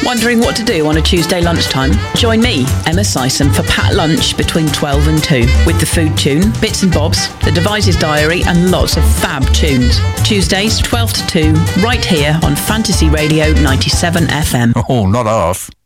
Wondering what to do on a Tuesday lunchtime? Join me, Emma Sison, for Pat Lunch between 12 and 2 with the food tune, bits and bobs, the Devices Diary and lots of fab tunes. Tuesdays 12 to 2 right here on Fantasy Radio 97 FM. Oh, not half.